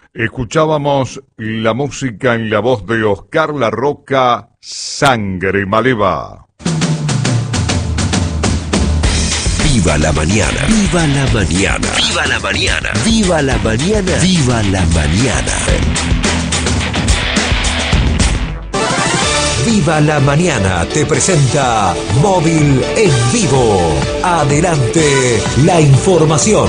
Escuchábamos la música en la voz de Oscar La Roca, Sangre Maleva. Viva la mañana, viva la mañana, viva la mañana, viva la mañana, viva la mañana. Viva la mañana te presenta Móvil en Vivo. Adelante la información.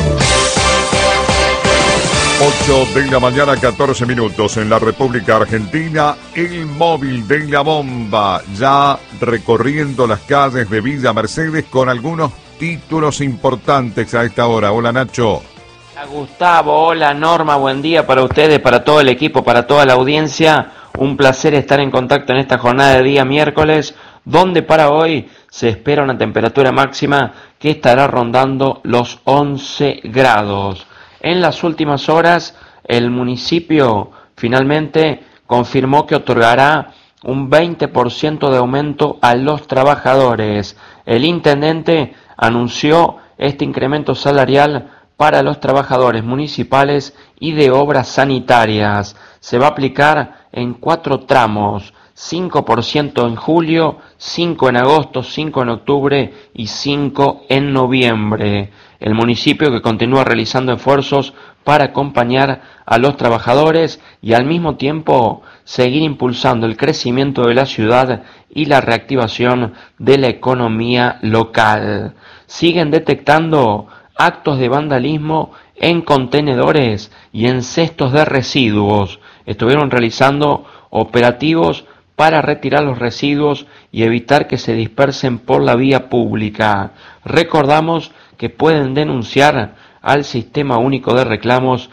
8 de la mañana, 14 minutos en la República Argentina. El móvil de la bomba ya recorriendo las calles de Villa Mercedes con algunos títulos importantes a esta hora. Hola Nacho. Hola Gustavo, hola Norma, buen día para ustedes, para todo el equipo, para toda la audiencia. Un placer estar en contacto en esta jornada de día miércoles, donde para hoy se espera una temperatura máxima que estará rondando los 11 grados. En las últimas horas, el municipio finalmente confirmó que otorgará un 20% de aumento a los trabajadores. El intendente anunció este incremento salarial para los trabajadores municipales y de obras sanitarias. Se va a aplicar en 4 tramos, 5% en julio, 5 en agosto, 5 en octubre y 5 en noviembre. El municipio que continúa realizando esfuerzos para acompañar a los trabajadores y al mismo tiempo seguir impulsando el crecimiento de la ciudad y la reactivación de la economía local. Siguen detectando actos de vandalismo en contenedores y en cestos de residuos. Estuvieron realizando operativos para retirar los residuos y evitar que se dispersen por la vía pública. Recordamos que pueden denunciar al Sistema Único de Reclamos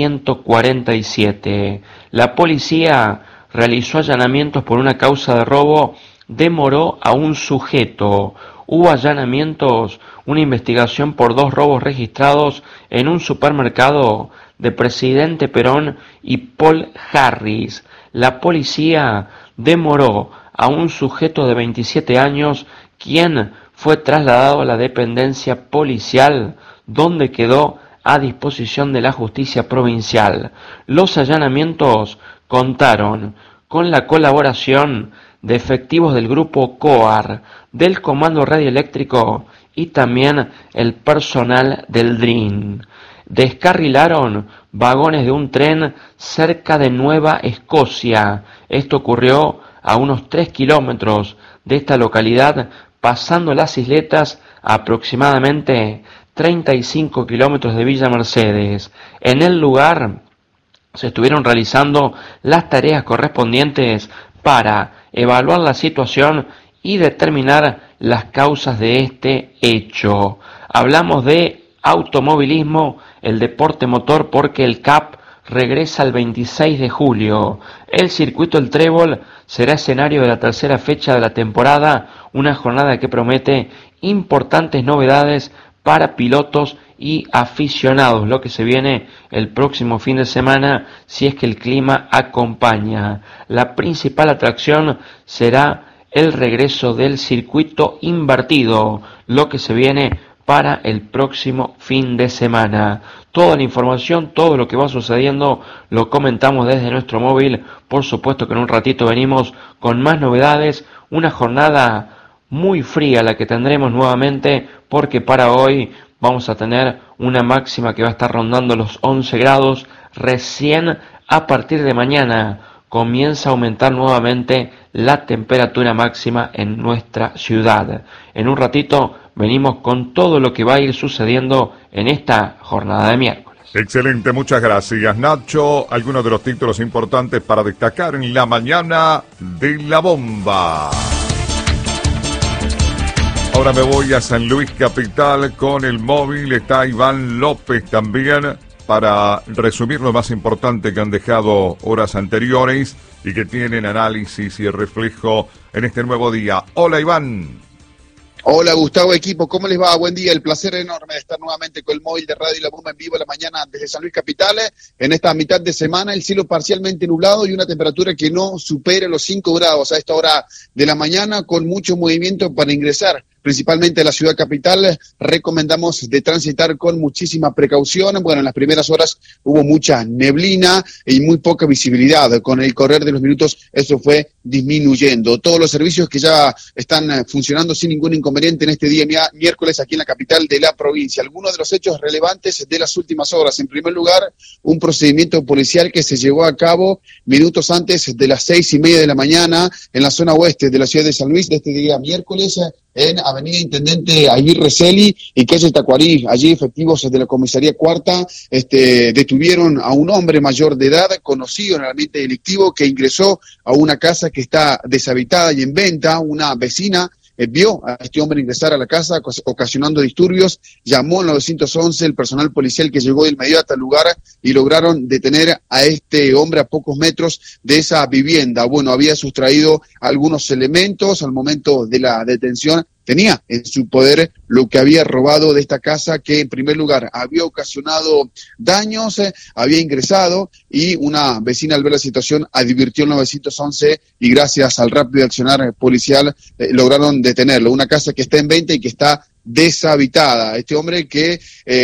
147. La policía realizó allanamientos por una causa de robo, demoró a un sujeto. Hubo allanamientos, una investigación por 2 robos registrados en un supermercado de Presidente Perón y Paul Harris. La policía demoró a un sujeto de 27 años, quien fue trasladado a la dependencia policial, donde quedó a disposición de la justicia provincial. Los allanamientos contaron con la colaboración de efectivos del grupo COAR, del Comando Radioeléctrico y también el personal del DRIN. Descarrilaron vagones de un tren cerca de Nueva Escocia. Esto ocurrió a unos 3 kilómetros de esta localidad, pasando las isletas a aproximadamente 35 kilómetros de Villa Mercedes. En el lugar se estuvieron realizando las tareas correspondientes para evaluar la situación y determinar las causas de este hecho. Hablamos de automovilismo, el deporte motor, porque el CAP regresa el 26 de julio. El circuito El Trébol será escenario de la tercera fecha de la temporada, una jornada que promete importantes novedades para pilotos y aficionados, lo que se viene el próximo fin de semana si es que el clima acompaña. La principal atracción será el regreso del circuito invertido, lo que se viene para el próximo fin de semana. Toda la información, todo lo que va sucediendo, lo comentamos desde nuestro móvil. Por supuesto que en un ratito venimos con más novedades, una jornada muy fría la que tendremos nuevamente, porque para hoy vamos a tener una máxima que va a estar rondando los 11 grados. Recién a partir de mañana comienza a aumentar nuevamente la temperatura máxima en nuestra ciudad. En un ratito venimos con todo lo que va a ir sucediendo en esta jornada de miércoles. Excelente, muchas gracias Nacho. Algunos de los títulos importantes para destacar en la mañana de la bomba. Ahora me voy a San Luis Capital con el móvil. Está Iván López también para resumir lo más importante que han dejado horas anteriores y que tienen análisis y reflejo en este nuevo día. Hola Iván. Hola Gustavo, equipo, ¿cómo les va? Buen día, el placer enorme de estar nuevamente con el móvil de Radio La Bomba en vivo la mañana desde San Luis Capital. En esta mitad de semana el cielo parcialmente nublado y una temperatura que no supere los 5 grados a esta hora de la mañana, con mucho movimiento para ingresar principalmente en la ciudad capital, recomendamos de transitar con muchísima precaución. Bueno, en las primeras horas hubo mucha neblina y muy poca visibilidad. Con el correr de los minutos eso fue disminuyendo. Todos los servicios que ya están funcionando sin ningún inconveniente en este día miércoles aquí en la capital de la provincia. Algunos de los hechos relevantes de las últimas horas. En primer lugar, un procedimiento policial que se llevó a cabo minutos antes de las 6:30 de la mañana en la zona oeste de la ciudad de San Luis de este día miércoles, en Avenida Intendente Aguirre Celi y calle Tacuarí. Allí efectivos de la comisaría cuarta detuvieron a un hombre mayor de edad conocido en el ambiente delictivo que ingresó a una casa que está deshabitada y en venta. Una vecina vio a este hombre ingresar a la casa ocasionando disturbios, llamó al 911, el personal policial que llegó de inmediato al lugar y lograron detener a este hombre a pocos metros de esa vivienda. Bueno, había sustraído algunos elementos al momento de la detención. Tenía en su poder lo que había robado de esta casa, que en primer lugar había ocasionado daños, había ingresado, y una vecina al ver la situación advirtió al 911 y gracias al rápido accionar policial lograron detenerlo. Una casa que está en venta y que está deshabitada. Este hombre que,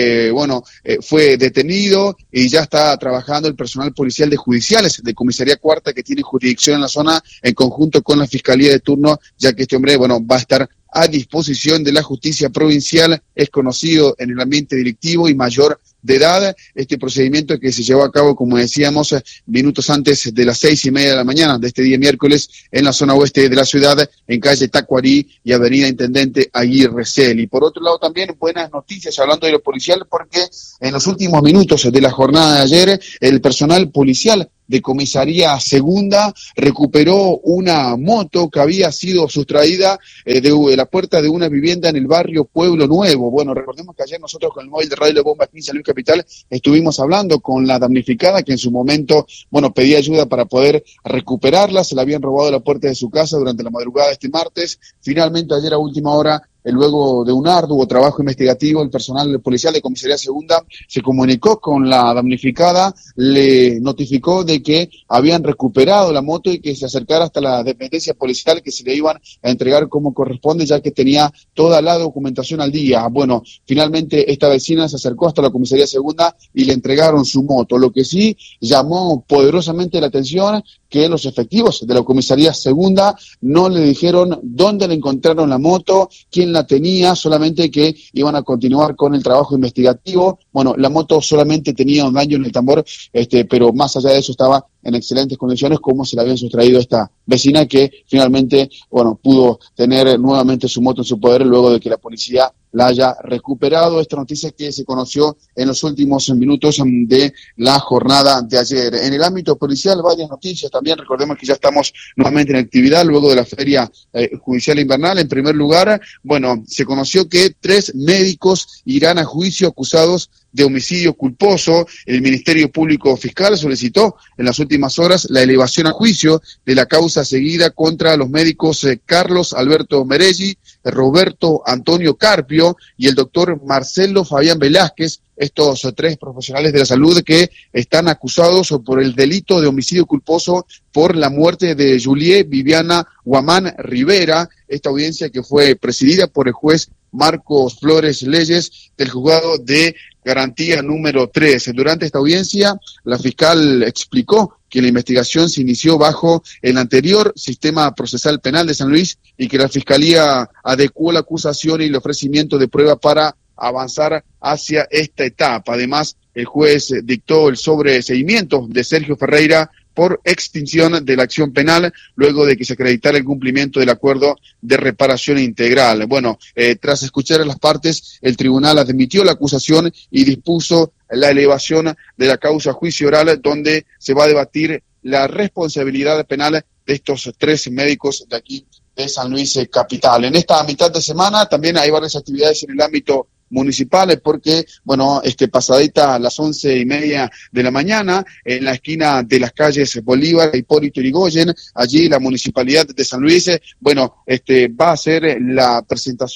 fue detenido y ya está trabajando el personal policial de judiciales de Comisaría Cuarta que tiene jurisdicción en la zona en conjunto con la Fiscalía de turno, ya que este hombre, va a estar a disposición de la justicia provincial, es conocido en el ambiente delictivo y mayor de edad. Este procedimiento que se llevó a cabo, como decíamos, minutos antes de las 6:30 de la mañana de este día miércoles en la zona oeste de la ciudad, en calle Tacuarí y Avenida Intendente Aguirre Celi. Por otro lado, también buenas noticias hablando de lo policial, porque en los últimos minutos de la jornada de ayer, el personal policial de Comisaría Segunda recuperó una moto que había sido sustraída de la puerta de una vivienda en el barrio Pueblo Nuevo. Bueno, recordemos que ayer nosotros con el móvil de Radio La Bomba aquí en San Luis Capital estuvimos hablando con la damnificada que en su momento, pedía ayuda para poder recuperarla. Se la habían robado de la puerta de su casa durante la madrugada de este martes. Finalmente ayer a última hora, luego de un arduo trabajo investigativo, el personal policial de Comisaría Segunda se comunicó con la damnificada, le notificó de que habían recuperado la moto y que se acercara hasta la dependencia policial, que se le iban a entregar como corresponde, ya que tenía toda la documentación al día. Bueno, finalmente esta vecina se acercó hasta la Comisaría Segunda y le entregaron su moto. Lo que sí llamó poderosamente la atención, que los efectivos de la Comisaría Segunda no le dijeron dónde le encontraron la moto, quién la tenía, solamente que iban a continuar con el trabajo investigativo. Bueno, la moto solamente tenía un daño en el tambor, pero más allá de eso estaba en excelentes condiciones, como se le habían sustraído a esta vecina que finalmente, pudo tener nuevamente su moto en su poder luego de que la policía la haya recuperado. Esta noticia que se conoció en los últimos minutos de la jornada de ayer. En el ámbito policial, varias noticias también. Recordemos que ya estamos nuevamente en actividad luego de la feria judicial invernal. En primer lugar, se conoció que 3 médicos irán a juicio acusados de homicidio culposo. El Ministerio Público Fiscal solicitó en las últimas horas la elevación a juicio de la causa seguida contra los médicos Carlos Alberto Merelli, Roberto Antonio Carpio y el doctor Marcelo Fabián Velázquez, estos 3 profesionales de la salud que están acusados por el delito de homicidio culposo por la muerte de Juliet Viviana Guamán Rivera. Esta audiencia que fue presidida por el juez Marcos Flores Leyes del juzgado de garantía número 3. Durante esta audiencia, la fiscal explicó que la investigación se inició bajo el anterior sistema procesal penal de San Luis y que la fiscalía adecuó la acusación y el ofrecimiento de prueba para avanzar hacia esta etapa. Además, el juez dictó el sobreseimiento de Sergio Ferreira por extinción de la acción penal luego de que se acreditara el cumplimiento del acuerdo de reparación integral. Bueno, tras escuchar a las partes, el tribunal admitió la acusación y dispuso la elevación de la causa a juicio oral, donde se va a debatir la responsabilidad penal de estos 3 médicos de aquí de San Luis Capital. En esta mitad de semana también hay varias actividades en el ámbito municipales porque, pasadita a las 11:30 de la mañana, en la esquina de las calles Bolívar e Hipólito Yrigoyen, allí la Municipalidad de San Luis, va a hacer la presentación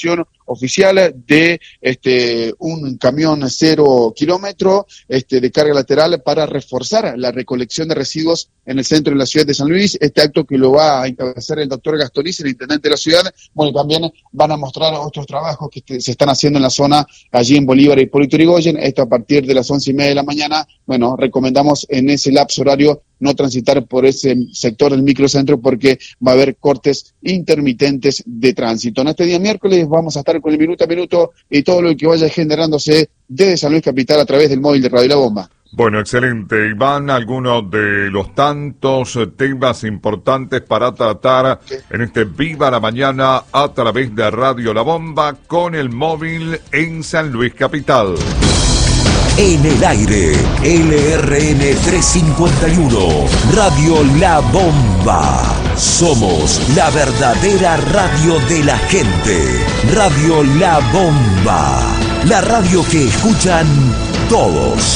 oficial de un camión 0 kilómetro de carga lateral para reforzar la recolección de residuos en el centro de la ciudad de San Luis. Este acto que lo va a encabezar el doctor Gastoliz, el intendente de la ciudad. Bueno, también van a mostrar otros trabajos que se están haciendo en la zona allí en Bolívar y Hipólito Yrigoyen. Esto a partir de las 11:30 de la mañana. Bueno, recomendamos en ese lapso horario no transitar por ese sector del microcentro porque va a haber cortes intermitentes de tránsito. En este día miércoles vamos a estar con el minuto a minuto y todo lo que vaya generándose desde San Luis Capital a través del móvil de Radio La Bomba. Bueno, excelente, Iván. Algunos de los tantos temas importantes para tratar en este Viva la Mañana a través de Radio La Bomba con el móvil en San Luis Capital. En el aire, LRN 351, Radio La Bomba. Somos la verdadera radio de la gente. Radio La Bomba, la radio que escuchan todos.